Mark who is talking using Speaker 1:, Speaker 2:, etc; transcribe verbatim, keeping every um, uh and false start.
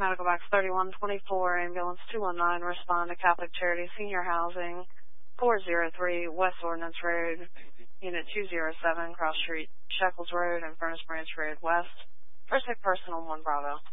Speaker 1: Medical Box thirty-one twenty-four, Ambulance two one nine, respond to Catholic Charity Senior Housing, four oh three West Ordnance Road, Unit two oh seven, Cross Street, Shekels Road, and Furnace Branch Road West. For sick person on one Bravo.